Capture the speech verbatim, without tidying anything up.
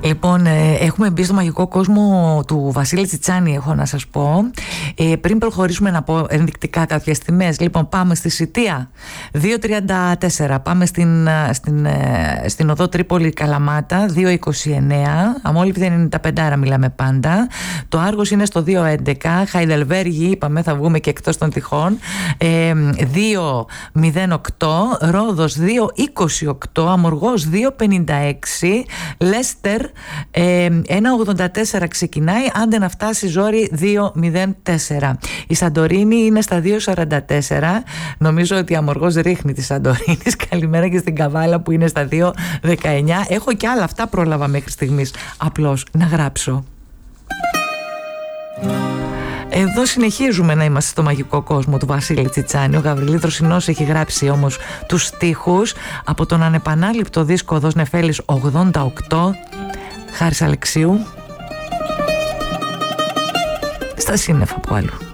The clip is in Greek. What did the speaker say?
Λοιπόν, ε, έχουμε μπει στο μαγικό κόσμο του Βασίλη Τσιτσάνη, έχω να σας πω. Ε, πριν προχωρήσουμε να πω ενδεικτικά κάποιες τιμές, λοιπόν, πάμε στη Σιτία δύο τριάντα τέσσερα, πάμε στην, στην, στην οδό Τρίπολη Καλαμάτα δύο είκοσι εννέα, Αμόλυβδη ενενήντα πέντε μιλάμε πάντα. Το Άργος είναι στο δύο έντεκα, Χαϊδελβέργη είπαμε θα βγούμε και εκτός των τυχών, ε, δύο μηδέν οκτώ, Ρόδος δύο είκοσι οκτώ, Αμοργός δύο πενήντα έξι, Λέστερ ε, ένα ογδόντα τέσσερα ξεκινάει, άντε να φτάσει ζόρι δύο μηδέν τέσσερα. Η Σαντορίνη είναι στα δύο σαράντα τέσσερα, νομίζω ότι η Αμοργός ρίχνει τη Σαντορίνη. Καλημέρα και στην Καβάλα που είναι στα δύο δεκαεννέα. Έχω και άλλα, αυτά πρόλαβα μέχρι στιγμής απλώς να γράψω. Εδώ συνεχίζουμε να είμαστε στο μαγικό κόσμο του Βασίλη Τσιτσάνη. Ο Γαβριλίδης Δροσινός έχει γράψει όμως τους στίχους από τον ανεπανάληπτο δίσκο Οδός Νεφέλης ογδόντα οκτώ, Χάρης Αλεξίου, στα σύννεφα που αλλού.